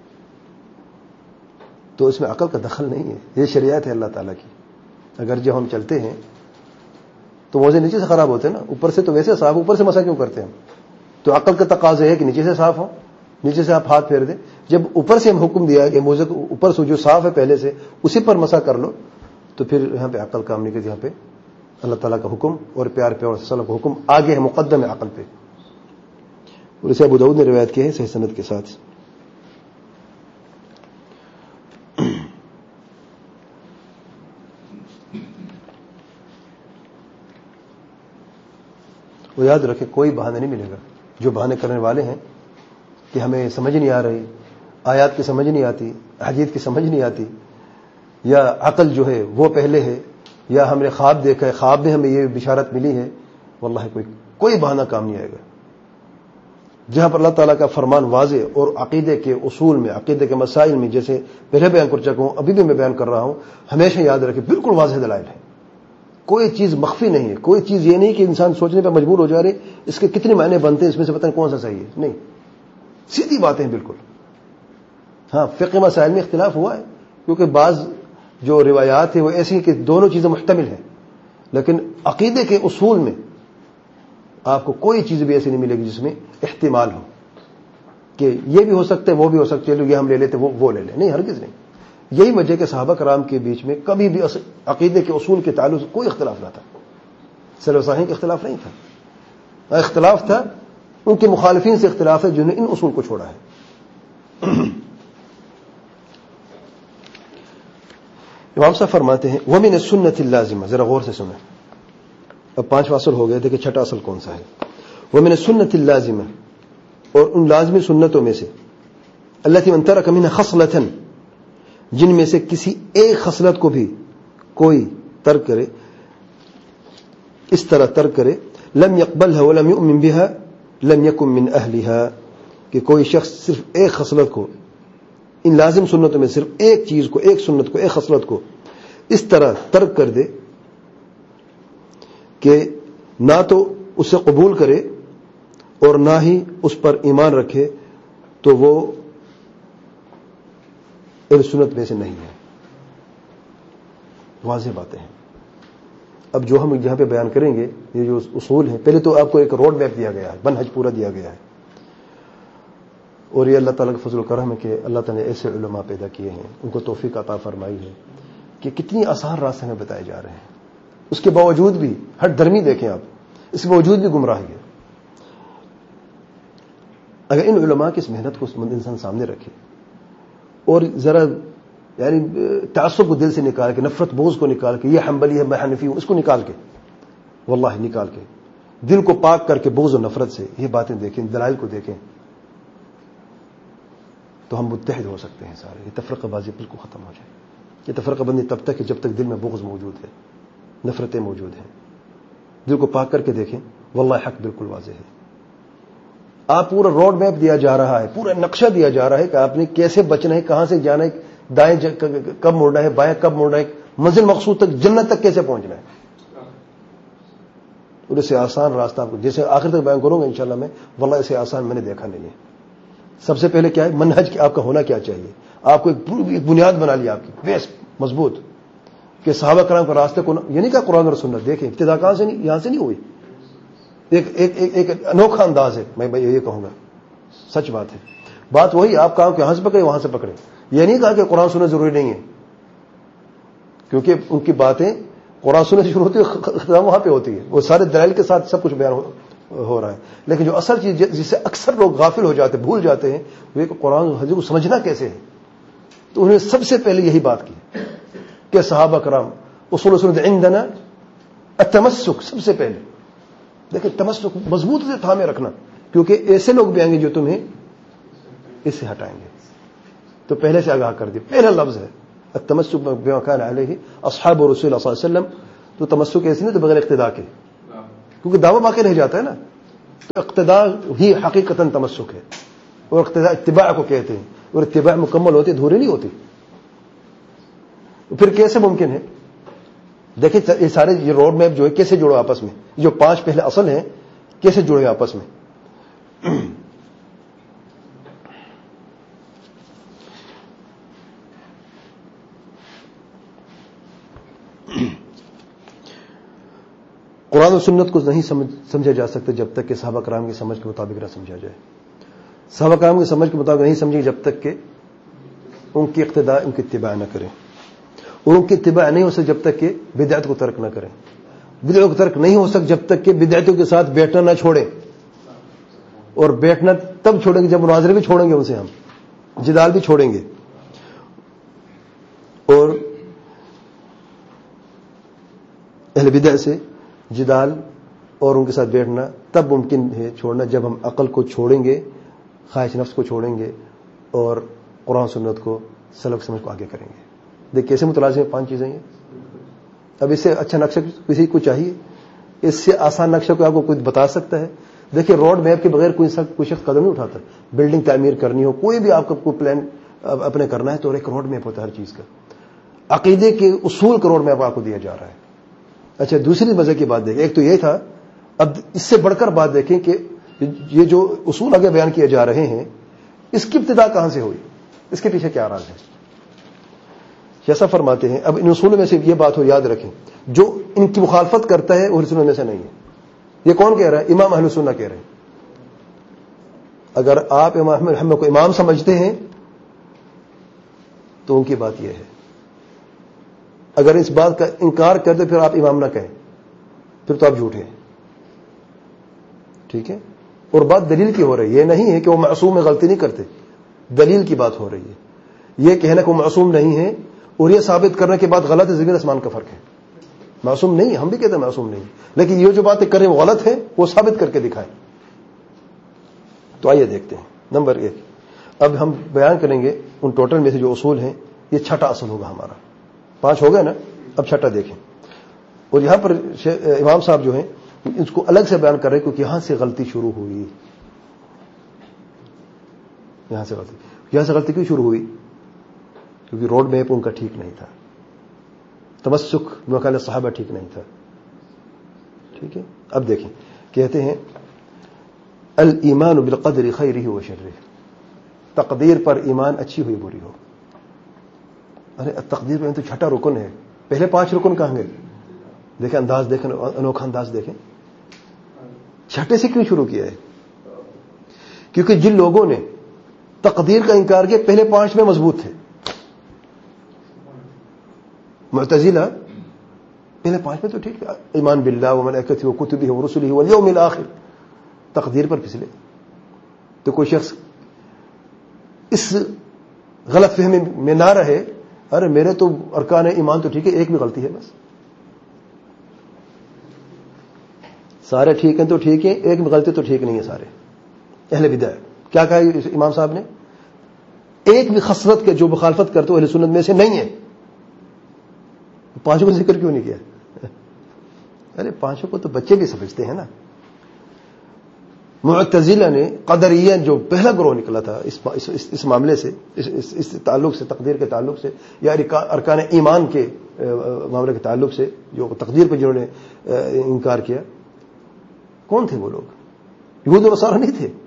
تو اس میں عقل کا دخل نہیں ہے، یہ شریعت ہے اللہ تعالیٰ کی۔ اگر جب ہم چلتے ہیں تو موزے نیچے سے خراب ہوتے ہیں نا، اوپر سے تو ویسے صاف، اوپر سے مسح کیوں کرتے ہیں؟ تو عقل کا تقاضا ہے کہ نیچے سے صاف ہو، نیچے سے آپ ہاتھ پھیر دیں۔ جب اوپر سے ہم حکم دیا کہ موزے کو اوپر سے جو صاف ہے پہلے سے اسی پر مسح کر لو، تو پھر یہاں پہ عقل کام نہیں کرتی، یہاں پہ اللہ تعالیٰ کا حکم اور پیار پیار صلی اللہ علیہ وسلم کا حکم آگے ہے، مقدم ہے عقل پہ۔ اور اسے ابو داؤد نے روایت کی ہے صحیح سند کے ساتھ۔ وہ یاد رکھے کوئی بہانہ نہیں ملے گا، جو بہانے کرنے والے ہیں کہ ہمیں سمجھ نہیں آ رہی، آیات کی سمجھ نہیں آتی، حدیث کی سمجھ نہیں آتی، یا عقل جو ہے وہ پہلے ہے، یا ہم نے خواب دیکھا ہے، خواب میں ہمیں یہ بشارت ملی ہے، واللہ کوئی کوئی بہانہ کام نہیں آئے گا۔ جہاں پر اللہ تعالیٰ کا فرمان واضح اور عقیدے کے اصول میں، عقیدے کے مسائل میں، جیسے پہلے بیان کر چکا ہوں، ابھی بھی میں بیان کر رہا ہوں، ہمیشہ یاد رکھیں بالکل واضح دلائل ہے، کوئی چیز مخفی نہیں ہے، کوئی چیز یہ نہیں کہ انسان سوچنے پہ مجبور ہو جا رہے اس کے کتنے معنی بنتے ہیں، اس میں سے پتہ نہیں کون سا صحیح ہے، نہیں، سیدھی باتیں ہیں بالکل۔ ہاں فقہ مسائل میں اختلاف ہوا ہے، کیونکہ بعض جو روایات ہیں وہ ایسی ہیں کہ دونوں چیزیں محتمل ہیں، لیکن عقیدے کے اصول میں آپ کو کوئی چیز بھی ایسی نہیں ملے گی جس میں احتمال ہو کہ یہ بھی ہو سکتا ہے وہ بھی ہو سکتا ہے، یہ ہم لے لیتے وہ وہ لے لیں، نہیں، ہرگز نہیں۔ یہی وجہ کہ صحابہ کرام کے بیچ میں کبھی بھی عقیدے کے اصول کے تعلق سے کوئی اختلاف نہ تھا، سلف صالحین کا اختلاف نہیں تھا، اختلاف تھا ان کے مخالفین سے اختلاف ہے جنہوں نے ان اصول کو چھوڑا ہے۔ امام صاحب فرماتے ہیں وَمِنَ السُنَّةِ اللَّازِمَةِ، ذرا غور سے سنیں، اب پانچواں اصل ہو گئے تھے کہ چھٹا اصل کون سا ہے؟ وَمِنَ السُنَّةِ اللَّازِمَةِ، اور ان لازمی سنتوں میں سے، الَّتِي مَنْ تَرَكَ مِنْهَا خَصْلَةً، جن میں سے کسی ایک خصلت کو بھی کوئی ترک کرے، اس طرح ترک کرے، لم يقبلها ولم يؤمن بها لم يكن من اهلها، کہ کوئی شخص صرف ایک خصلت کو، ان لازم سنتوں میں صرف ایک چیز کو، ایک سنت کو، ایک خصلت کو اس طرح ترک کر دے کہ نہ تو اسے قبول کرے اور نہ ہی اس پر ایمان رکھے، تو وہ اہل سنت میں سے نہیں ہے۔ واضح باتیں ہیں۔ اب جو ہم یہاں پہ بیان کریں گے یہ جو اصول ہیں، پہلے تو آپ کو ایک روڈ میپ دیا گیا ہے، منہج پورا دیا گیا ہے، اور یہ اللہ تعالیٰ کا فضل و کرم ہے کہ اللہ تعالیٰ نے ایسے علماء پیدا کیے ہیں، ان کو توفیق عطا فرمائی ہے کہ کتنی آسان راستے ہمیں بتائے جا رہے ہیں، اس کے باوجود بھی ہٹ درمی دیکھیں آپ، اس کے باوجود بھی گمراہی ہے۔ اگر ان علماء کی اس محنت کو انسان سامنے رکھے اور ذرا یعنی تعصب کو دل سے نکال کے، نفرت بغض کو نکال کے، یہ حنبلی ہے میں حنفی ہوں، اس کو نکال کے، واللہ نکال کے، دل کو پاک کر کے بغض و نفرت سے یہ باتیں دیکھیں، دلائل کو دیکھیں، تو ہم متحد ہو سکتے ہیں سارے، یہ تفرقہ بازی بالکل ختم ہو جائے۔ یہ تفرقہ بندی تب تک ہے جب تک دل میں بغض موجود ہے، نفرتیں موجود ہیں۔ دل کو پاک کر کے دیکھیں، واللہ حق بالکل واضح ہے۔ آپ پورا روڈ میپ دیا جا رہا ہے، پورا نقشہ دیا جا رہا ہے کہ آپ نے کیسے بچنا ہے، کہاں سے جانا ہے، دائیں کب مڑنا ہے، بائیں کب مڑنا ہے، منزل مقصود تک، جنت تک کیسے پہنچنا ہے، اور اسے آسان راستہ آپ کو جیسے آخر تک بیان کروں گا انشاءاللہ میں، واللہ اسے آسان میں نے دیکھا نہیں ہے۔ سب سے پہلے کیا ہے، منہج کہ آپ کا ہونا کیا چاہیے، آپ کو ایک بنیاد بنا لی آپ کی بیس مضبوط، کہ صحابہ کرام کے راستے کو، یہ نہیں کہا قرآن اور سنت، دیکھیں ابتدا کہاں سے نہیں، یہاں سے نہیں ہوئی، ایک ایک ایک, ایک انوکھا انداز ہے، میں یہ کہوں گا سچ بات ہے، بات وہی، آپ کہاں کہ یہاں سے پکڑے وہاں سے پکڑے، یہ نہیں کہا کہ قرآن سنت ضروری نہیں ہے، کیونکہ ان کی باتیں قرآن سنت سے شروع ہوتی ہے، ختم وہاں پہ ہوتی ہے، وہ سارے دلائل کے ساتھ سب کچھ بیان ہو ہو رہا ہے، لیکن جو اصل چیز جس سے اکثر لوگ غافل ہو جاتے، بھول جاتے ہیں، وہ ایک قرآن حدیث کو سمجھنا کیسے ہے۔ تو انہوں نے سب سے پہلے یہی بات کی کہ صحابہ کرام اصول سنت عندنا التمسک، سب سے پہلے دیکھیں تمسک مضبوط سے تھامے رکھنا، کیونکہ ایسے لوگ بھی آئیں گے جو تمہیں اس سے ہٹائیں گے، تو پہلے سے آگاہ کر دیا، پہلا لفظ ہے التمسک بما كان علیہ اصحاب رسول اللہ صلی اللہ علیہ وسلم، تو تمسک ایسے نہیں تو بغیر اقتداء کے، کیونکہ دعویٰ باقی رہ جاتا ہے نا، تو اقتداء ہی حقیقتاً تمسک ہے، اور اقتداء اتباع کو کہتے ہیں، اور اتباع مکمل ہوتی دھوری نہیں ہوتی، پھر کیسے ممکن ہے؟ دیکھیں یہ سارے یہ روڈ میپ جو ہے کیسے جڑو آپس میں، جو پانچ پہلے اصل ہیں کیسے جڑے آپس میں۔ قرآن و سنت کو نہیں سمجھا جا سکتا جب تک کہ صحابہ کرام کی سمجھ کے مطابق نہ سمجھا جائے، صحابہ کرام کی سمجھ کے مطابق نہیں سمجھے جب تک کہ ان کی اقتداء ان کی اتباع نہ کریں، اور ان کی اتباع نہیں ہو سکتی جب تک کہ بدعت کو ترک نہ کریں، بدعت کو ترک نہیں ہو سکتا جب تک کہ بدعتوں کے ساتھ بیٹھنا نہ چھوڑیں، اور بیٹھنا تب چھوڑیں گے جب مناظرے بھی چھوڑیں گے، ان سے ہم جدال بھی چھوڑیں گے، اور اہل بدع سے جدال اور ان کے ساتھ بیٹھنا تب ممکن ہے چھوڑنا جب ہم عقل کو چھوڑیں گے، خواہش نفس کو چھوڑیں گے، اور قرآن سنت کو سلف سمجھ کو آگے کریں گے۔ دیکھ کیسے متلازم ہیں پانچ چیزیں ہیں۔ اب اس سے اچھا نقشہ کسی کو چاہیے، اس سے آسان نقشہ کو آپ کو کوئی بتا سکتا ہے؟ دیکھیں روڈ میپ کے بغیر کوئی کوئی شخص قدم نہیں اٹھاتا، بلڈنگ تعمیر کرنی ہو، کوئی بھی آپ کو کوئی پلان اپنے کرنا ہے تو ایک روڈ میپ ہوتا ہے ہر چیز کا، عقیدے کے اصول کا روڈ میپ آپ کو دیا جا رہا ہے۔ اچھا دوسری مزے کی بات دیکھیں، ایک تو یہ تھا، اب اس سے بڑھ کر بات دیکھیں کہ یہ جو اصول آگے بیان کیے جا رہے ہیں اس کی ابتدا کہاں سے ہوئی، اس کے پیچھے کیا راز ہے؟ جیسا فرماتے ہیں. اب ان اصولوں میں سے یہ بات ہو یاد رکھیں, جو ان کی مخالفت کرتا ہے وہ اہل سنت میں سے نہیں ہے. یہ کون کہہ رہا ہے؟ امام اہل سنت کہہ رہے ہیں. اگر آپ امام احمد محمد کو امام سمجھتے ہیں تو ان کی بات یہ ہے. اگر اس بات کا انکار کر دے پھر آپ امام نہ کہیں, پھر تو آپ جھوٹے ہیں. ٹھیک ہے. اور بات دلیل کی ہو رہی ہے, یہ نہیں ہے کہ وہ معصوم میں غلطی نہیں کرتے, دلیل کی بات ہو رہی ہے. یہ کہنا کہ وہ معصوم نہیں ہے اور یہ ثابت کرنے کے بعد غلط ہے, زمین آسمان کا فرق ہے. معصوم نہیں, ہم بھی کہتے ہیں معصوم نہیں, لیکن یہ جو باتیں کریں وہ غلط ہے, وہ ثابت کر کے دکھائیں. تو آئیے دیکھتے ہیں. نمبر ایک, اب ہم بیان کریں گے ان ٹوٹل میں سے جو اصول ہیں, یہ چھٹا اصل ہوگا ہمارا. پانچ ہو گئے نا, اب چھٹا دیکھیں. اور یہاں پر امام صاحب جو ہیں اس کو الگ سے بیان کر رہے ہیں کیونکہ یہاں سے غلطی شروع ہوئی. یہاں سے غلطی یہاں سے غلطی کیوں شروع ہوئی؟ کیونکہ روڈ میپ ان کا ٹھیک نہیں تھا, تمسک بمقال صحابہ ٹھیک نہیں تھا. ٹھیک ہے. اب دیکھیں, کہتے ہیں الایمان بالقدر خیرہ و شرہ, تقدیر پر ایمان اچھی ہوئی بری ہو. ارے تقدیر میں تو چھٹا رکن ہے, پہلے پانچ رکن کہاں گئے؟ دیکھیں انداز, دیکھیں انوکھا انداز دیکھیں. چھٹے سے کیوں شروع کیا ہے؟ کیونکہ جن لوگوں نے تقدیر کا انکار کیا پہلے پانچ میں مضبوط تھے. معتزلہ پہلے پانچ میں تو ٹھیک ہے, ایمان باللہ وملائکتہ وکتبہ ورسلہ والیوم الآخر, تقدیر پر پھسلے. تو کوئی شخص اس غلط فہمی میں نہ رہے, ارے میرے تو ارکان ایمان تو ٹھیک ہے, ایک بھی غلطی ہے بس, سارے ٹھیک ہیں تو ٹھیک ہے, ایک بھی غلطی تو ٹھیک نہیں ہے سارے. اہل بدع کیا کہا امام صاحب نے؟ ایک بھی خصلت کے جو مخالفت کرتے اہل سنت میں سے نہیں ہے. پانچوں کو ذکر کیوں نہیں کیا؟ ارے پانچوں کو تو بچے بھی سمجھتے ہیں نا. معتزلہ نے, قدریہ جو پہلا گروہ نکلا تھا اس, اس, اس, اس معاملے سے, اس, اس, اس تعلق سے, تقدیر کے تعلق سے, یا ارکان ایمان کے معاملے کے تعلق سے, جو تقدیر پہ جنہوں نے انکار کیا, کون تھے وہ لوگ؟ یہود و نصارہ نہیں تھے.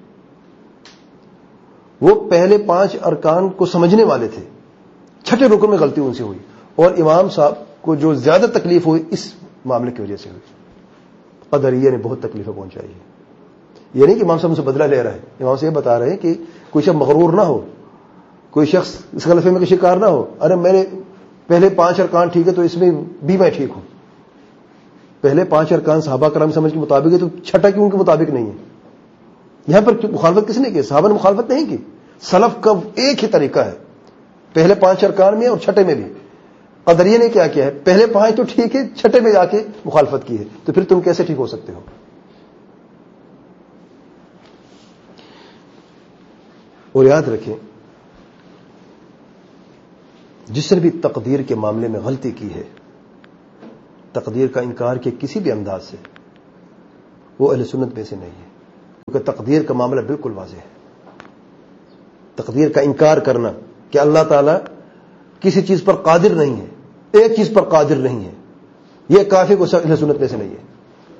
وہ پہلے پانچ ارکان کو سمجھنے والے تھے. چھٹے رکن میں غلطی ان سے ہوئی, اور امام صاحب کو جو زیادہ تکلیف ہوئی اس معاملے کی وجہ سے ہوئی. قدریہ نے بہت تکلیفیں پہنچائی ہے. یہ نہیں کہ امام صاحب سے بدلہ لے رہا ہے, امام سے یہ بتا رہے ہیں کہ کوئی شخص مغرور نہ ہو, کوئی شخص اس غلط فہمی کا شکار نہ ہو. ارے میں نے پہلے پانچ ارکان ٹھیک ہے تو اس میں بھی میں ٹھیک ہوں. پہلے پانچ ارکان صحابہ کرام سمجھ کے مطابق ہے تو چھٹا کیوں ان کے مطابق نہیں ہے؟ یہاں پر مخالفت کس نے کی؟ صحابہ نے مخالفت نہیں کی. سلف کا ایک ہی طریقہ ہے, پہلے پانچ ارکان میں اور چھٹے میں بھی. قدریہ نے کیا کیا ہے؟ پہلے پانچ تو ٹھیک ہے, چھٹے میں جا کے مخالفت کی ہے. تو پھر تم کیسے ٹھیک ہو سکتے ہو؟ اور یاد رکھیں, جس نے بھی تقدیر کے معاملے میں غلطی کی ہے, تقدیر کا انکار کے کسی بھی انداز سے, وہ اہل سنت میں سے نہیں ہے. کیونکہ تقدیر کا معاملہ بالکل واضح ہے. تقدیر کا انکار کرنا کہ اللہ تعالیٰ کسی چیز پر قادر نہیں ہے, ایک چیز پر قادر نہیں ہے, یہ کافر کو اہل سنت میں سے نہیں ہے.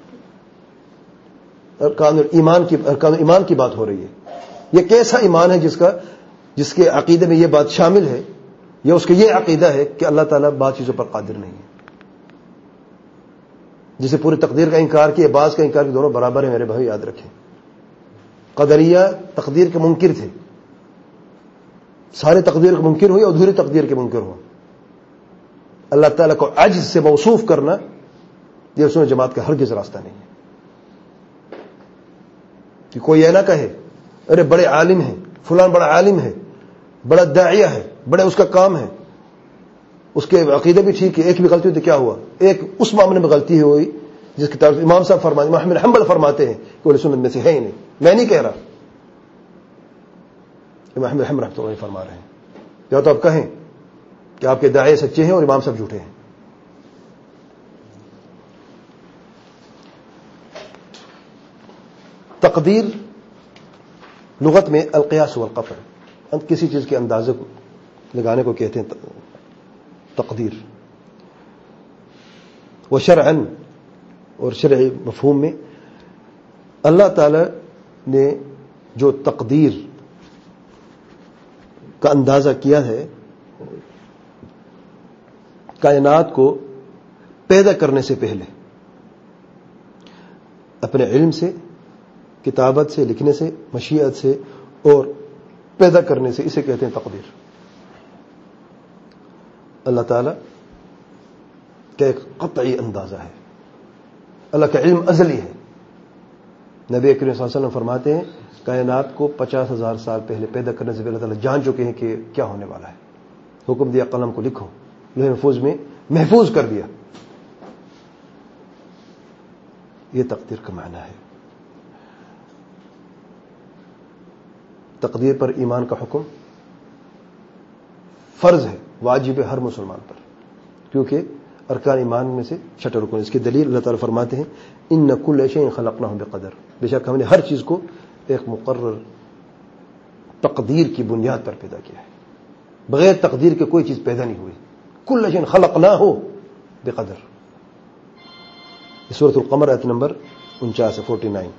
ارکان ایمان کی ارکان ایمان کی بات ہو رہی ہے. یہ کیسا ایمان ہے جس کا جس کے عقیدے میں یہ بات شامل ہے, یا اس کا یہ عقیدہ ہے کہ اللہ تعالیٰ بعض چیزوں پر قادر نہیں ہے. جسے پوری تقدیر کا انکار کیا, بعض کا انکار کیا, دونوں برابر ہیں. میرے بھائی یاد رکھیں, قدریہ تقدیر کے منکر تھے, سارے تقدیر کے منکر ہوئے, ادھوری تقدیر کے منکر ہو. اللہ تعالیٰ کو عجز سے موصوف کرنا یہ سنت جماعت کا ہرگز راستہ نہیں ہے. کہ کوئی یہ نہ کہے ارے بڑے عالم ہیں, فلان بڑا عالم ہے, بڑا داعیہ ہے, بڑے اس کا کام ہے, اس کے عقیدے بھی ٹھیک ہے, ایک بھی غلطی ہوئی تو کیا ہوا؟ ایک اس معاملے میں غلطی ہوئی جس کی طرف امام صاحب فرماتے, امام احمد حنبل فرماتے ہیں کہ وہ سنت میں سے ہے ہی نہیں. میں نہیں کہہ رہا, امام احمد حنبل رحمۃ اللہ فرما رہے ہیں. یا تو آپ کہیں کہ آپ کے داعیے سچے ہیں اور امام صاحب جھوٹے ہیں. تقدیر لغت میں القیاس والقطع, کسی چیز کے اندازے کو لگانے کو کہتے ہیں تقدیر. وہ شرعاً, اور شرعی مفہوم میں اللہ تعالی نے جو تقدیر کا اندازہ کیا ہے کائنات کو پیدا کرنے سے پہلے اپنے علم سے، کتابت سے، لکھنے سے، مشیت سے اور پیدا کرنے سے، اسے کہتے ہیں تقدیر۔ اللہ تعالیٰ کا ایک قطعی اندازہ ہے، اللہ کا علم ازلی ہے۔ نبی کریم صلی اللہ علیہ وسلم فرماتے ہیں کائنات کو پچاس ہزار سال پہلے پیدا کرنے سے پہلے اللہ تعالیٰ جان چکے ہیں کہ کیا ہونے والا ہے۔ حکم دیا قلم کو لکھو، لوح محفوظ میں محفوظ کر دیا۔ یہ تقدیر کا معنی ہے۔ تقدیر پر ایمان کا حکم فرض ہے، واجب ہے ہر مسلمان پر، کیونکہ ارکان ایمان میں سے چھٹا رکن۔ اس کی دلیل اللہ تعالیٰ فرماتے ہیں ان کل شیء خلقناہ بقدر، بے شک ہم نے ہر چیز کو ایک مقرر تقدیر کی بنیاد پر پیدا کیا ہے، بغیر تقدیر کے کوئی چیز پیدا نہیں ہوئی۔ کل شیء خلقناہ بقدر، سورۃ القمر آیت نمبر انچاس ہے، فورٹی نائن۔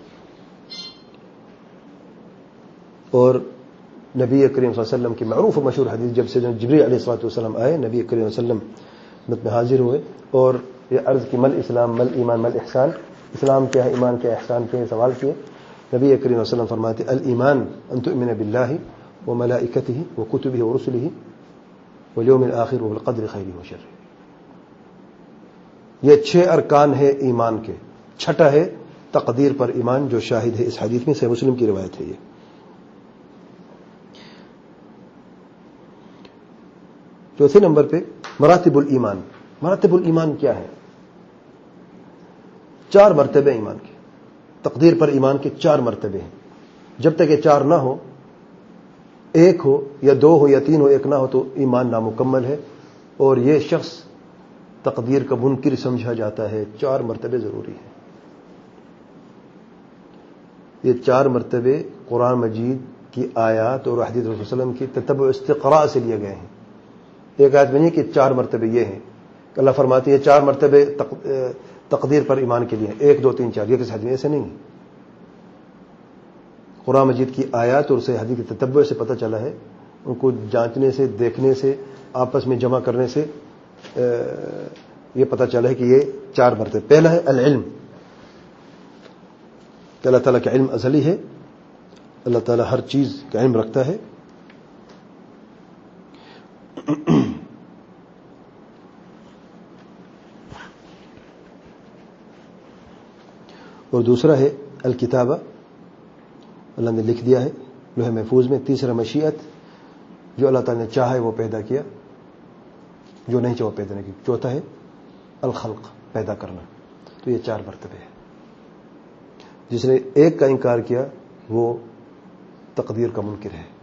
اور نبی کریم صلی اللہ علیہ وسلم کی معروف و مشہور حدیث، جب سے جبریل علیہ الصلوۃ والسلام آئے، نبی کریم صلی اللہ علیہ وسلم خدمت میں حاضر ہوئے اور یہ عرض کی مل اسلام مل ایمان مل احسان، اسلام کیا ہے، ایمان کیا ہے، احسان کیا ہے، سوال کیے۔ نبی کریم صلی اللہ علیہ وسلم فرماتے الایمان ان تؤمن باللہ وملائکتہ وکتبہ ورسلہ والیوم الآخر وبالقدر خیرہ وشرہ۔ یہ چھ ارکان ہے ایمان کے، چھٹا ہے تقدیر پر ایمان، جو شاہد ہے اس حدیث میں، صحیح مسلم کی روایت ہے یہ۔ چوتھے نمبر پہ مراتب الایمان۔ مراتب الایمان کیا ہے؟ چار مرتبے ایمان کے، تقدیر پر ایمان کے چار مرتبے ہیں۔ جب تک یہ چار نہ ہو، ایک ہو یا دو ہو یا تین ہو، ایک نہ ہو، تو ایمان نامکمل ہے اور یہ شخص تقدیر کا منکر سمجھا جاتا ہے۔ چار مرتبے ضروری ہیں۔ یہ چار مرتبے قرآن مجید کی آیات اور حدیث رسول صلی اللہ علیہ وسلم کی تتبع استقراء سے لیے گئے ہیں۔ ایک آیت میں نہیں کہ چار مرتبے یہ ہیں کہ اللہ فرماتے ہیں یہ چار مرتبے تقدیر پر ایمان کے لیے ہیں، ایک دو تین چار، یہ کس حدیث میں ایسے نہیں ہے۔ قرآن مجید کی آیات اور سے حدیث کے تتبع سے پتہ چلا ہے، ان کو جانچنے سے، دیکھنے سے، آپس میں جمع کرنے سے یہ پتہ چلا ہے کہ یہ چار مرتبے۔ پہلا ہے العلم، کہ اللہ تعالیٰ کا علم ازلی ہے، اللہ تعالیٰ ہر چیز کا علم رکھتا ہے۔ اور دوسرا ہے الکتابہ، اللہ نے لکھ دیا ہے لوح محفوظ میں۔ تیسرا مشیت، جو اللہ تعالیٰ نے چاہا ہے وہ پیدا کیا، جو نہیں چاہا وہ پیدا نہیں کیا۔ چوتھا ہے الخلق، پیدا کرنا۔ تو یہ چار مرتبے ہیں۔ جس نے ایک کا انکار کیا وہ تقدیر کا منکر ہے۔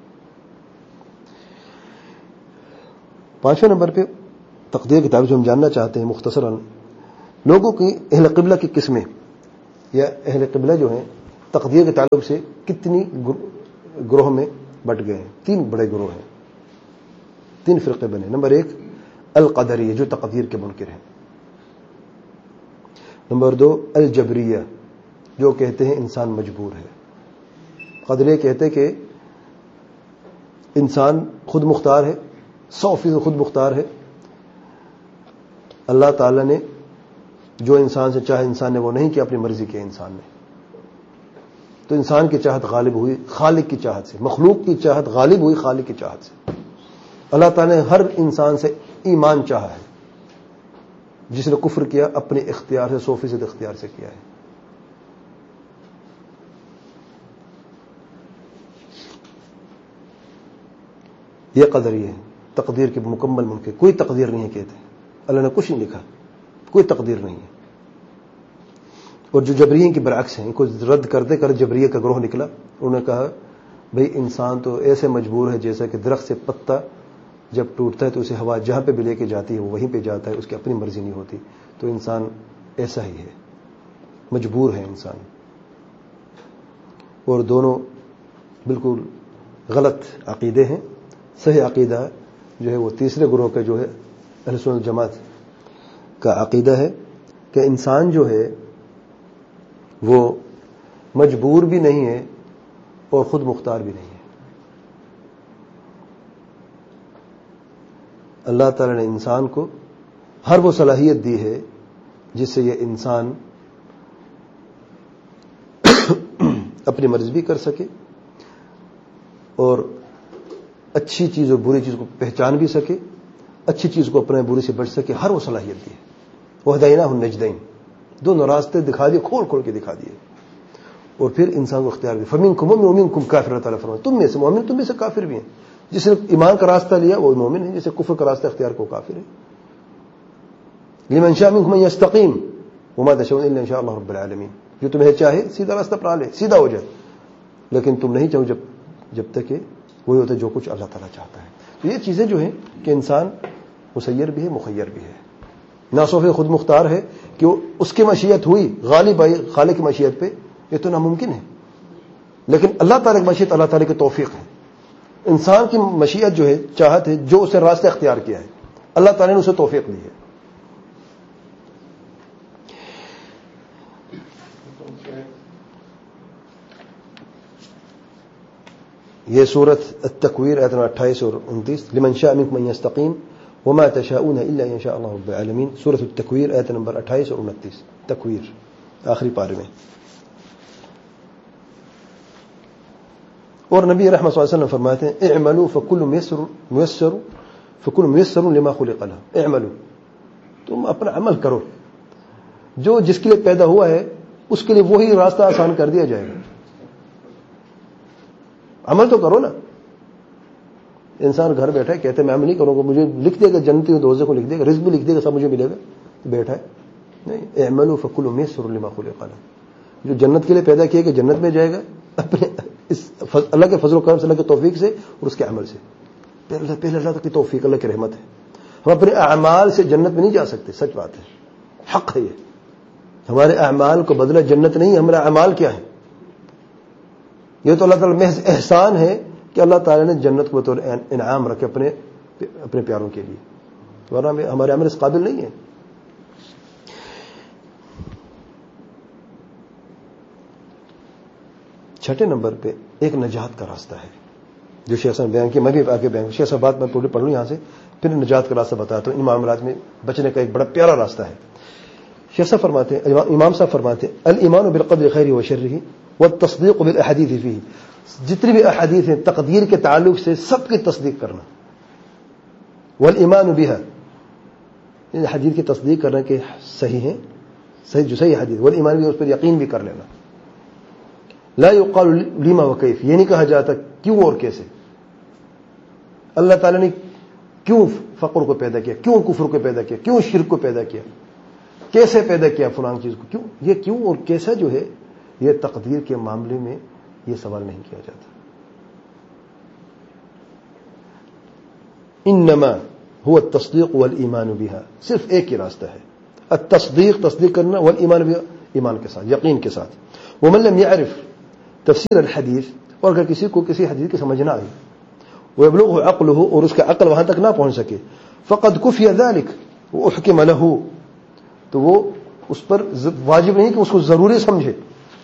پانچویں نمبر پہ تقدیر کی تعریف جو ہم جاننا چاہتے ہیں مختصراً، لوگوں کی اہل قبلہ کی قسمیں، یا اہل قبلہ جو ہیں تقدیر کے تعلق سے کتنی گروہ میں بٹ گئے ہیں۔ تین بڑے گروہ ہیں، تین فرقے بنے۔ نمبر ایک القدریہ، جو تقدیر کے منکر ہیں۔ نمبر دو الجبریہ، جو کہتے ہیں انسان مجبور ہے۔ قدریہ کہتے کہ انسان خود مختار ہے، سو فیصد خود مختار ہے، اللہ تعالیٰ نے جو انسان سے چاہے انسان نے وہ نہیں کیا، اپنی مرضی کی انسان نے، تو انسان کی چاہت غالب ہوئی خالق کی چاہت سے، مخلوق کی چاہت غالب ہوئی خالق کی چاہت سے۔ اللہ تعالیٰ نے ہر انسان سے ایمان چاہا ہے، جس نے کفر کیا اپنے اختیار سے، سو فیصد اختیار سے کیا ہے۔ یہ قدریہ ہے، تقدیر کے مکمل منکر، کوئی تقدیر نہیں ہے کہتے، اللہ نے کچھ نہیں لکھا، کوئی تقدیر نہیں ہے۔ اور جو جبریہ کے برعکس ہیں، ان کو رد کرتے کر جبریہ کا گروہ نکلا، انہوں نے کہا بھئی انسان تو ایسے مجبور ہے جیسا کہ درخت سے پتا جب ٹوٹتا ہے تو اسے ہوا جہاں پہ بھی لے کے جاتی ہے وہ وہیں پہ جاتا ہے، اس کی اپنی مرضی نہیں ہوتی، تو انسان ایسا ہی ہے، مجبور ہے انسان۔ اور دونوں بالکل غلط عقیدے ہیں۔ صحیح عقیدہ جو ہے وہ تیسرے گروہ کا جو ہے اہل سنت جماعت کا عقیدہ ہے کہ انسان جو ہے وہ مجبور بھی نہیں ہے اور خود مختار بھی نہیں ہے۔ اللہ تعالی نے انسان کو ہر وہ صلاحیت دی ہے جس سے یہ انسان اپنی مرضی بھی کر سکے اور اچھی چیز اور بری چیز کو پہچان بھی سکے، اچھی چیز کو اپنے بری سے بچ سکے، ہر وہ صلاحیت دی ہے۔ وہدیناہ النجدین، دونوں راستے دکھا دیے، کھول کھول کے دکھا دیے، اور پھر انسان کو اختیار دی۔ فمنکم مومن ومنکم کافر، اللہ تعالیٰ فرماتا ہے تم میں سے مومن تم میں سے کافر بھی ہیں۔ جس نے ایمان کا راستہ لیا وہ مومن ہے، جسے کفر کا راستہ اختیار کو کافر ہے۔ لمن شاء منکم ان یستقیم وما تشاؤون الا ان شاء اللہ رب العالمین، جو تمہیں چاہے سیدھا راستہ اپنا لے، سیدھا ہو جائے، لیکن تم نہیں چاہو جب جب تک کہ وہی ہوتا ہے جو کچھ اللہ تعالیٰ چاہتا ہے۔ تو یہ چیزیں جو ہیں کہ انسان مسیر بھی ہے، مخیر بھی ہے، ناصوف خود مختار ہے کہ وہ اس کی مشیت ہوئی غالب آئی خالق کی مشیت پہ، یہ تو ناممکن ہے، لیکن اللہ تعالیٰ کی مشیت اللہ تعالیٰ کی توفیق ہے۔ انسان کی مشیت جو ہے، چاہت ہے، جو اسے راستہ اختیار کیا ہے، اللہ تعالیٰ نے اسے توفیق دی ہے۔ یہ سورت التکویر آیت نمبر اٹھائیس اور انتیس، لمن شاء منکم ان یستقیم وما تشاؤون الا ان شاء اللہ رب العالمین، سورت التکویر آیت نمبر اٹھائیس اور انتیس، تکویر آخری پارے میں۔ اور نبی رحمۃ صلی اللہ علیہ وسلم فرماتے ہیں اعملوا فکل میسر میسر فکل میسر لما خلق له، اعملوا، تم اپنا عمل کرو، جو جس کے لیے پیدا ہوا ہے اس کے لیے وہی راستہ آسان کر دیا جائے گا۔ عمل تو کرو نا۔ انسان گھر بیٹھا ہے، کہتے ہیں میں عمل نہیں کروں گا، مجھے لکھ دے گا جنتی دوزے کو، لکھ دے گا رزق بھی لکھ دے گا، سب مجھے ملے گا، تو بیٹھا ہے۔ نہیں، اعملوا فکل میسر لما خلق له، جو جنت کے لیے پیدا کیا کہ جنت میں جائے گا اپنے اس اللہ کے فضل و کرم سے، اللہ کی توفیق سے اور اس کے عمل سے۔ پہلے پہلے اللہ کی توفیق، اللہ کی رحمت ہے۔ ہم اپنے اعمال سے جنت میں نہیں جا سکتے، سچ بات ہے، حق ہے یہ۔ ہمارے اعمال کو بدلہ جنت نہیں، ہمارا اعمال کیا ہے؟ یہ تو اللہ تعالیٰ محض احسان ہے کہ اللہ تعالیٰ نے جنت کو بطور انعام رکھے اپنے اپنے پیاروں کے لیے، ورنہ ہمارے عمل اس قابل نہیں ہے۔ چھٹے نمبر پہ ایک نجات کا راستہ ہے جو شیخ صاحب نے بیان کیا، میں بھی آگے بیان شیخ صاحب بات میں پوری پڑھ لوں یہاں سے، پھر نجات کا راستہ بتاتا ہوں۔ ان معاملات میں بچنے کا ایک بڑا پیارا راستہ ہے۔ شیخ صاحب فرماتے ہیں، امام صاحب فرماتے ہیں الایمان بالقدر خیرہ و شرہ والتصدیق بالاحادیث فیہ، جتنی بھی احادیث ہیں تقدیر کے تعلق سے سب کی تصدیق کرنا، والایمان بها، ان حدیث کی تصدیق کرنا کہ صحیح ہیں، صحیح جو صحیح حدیث، والایمان بها، اس پر یقین بھی کر لینا۔ لا يقال لما وكيف، یہ نہیں کہا جاتا کیوں اور کیسے، اللہ تعالیٰ نے کیوں فقر کو پیدا کیا، کیوں کفر کو پیدا کیا، کیوں شرک کو پیدا کیا، کیسے پیدا کیا فلاں چیز کو، کیوں، یہ کیوں اور کیسا جو ہے یہ تقدیر کے معاملے میں یہ سوال نہیں کیا جاتا۔ انما هو التصدیق والایمان بها، صرف ایک ہی راستہ ہے، التصدیق تصدیق کرنا، والایمان بها ایمان کے ساتھ، یقین کے ساتھ۔ ومن لم يعرف تفسیر الحدیث، اور اگر کسی کو کسی حدیث کی سمجھ نہ آئی، ويبلغه عقله، اور اس کا عقل وہاں تک نہ پہنچ سکے، فقد كفي ذلك واحكم له، تو وہ اس پر واجب نہیں کہ اس کو ضروری سمجھے،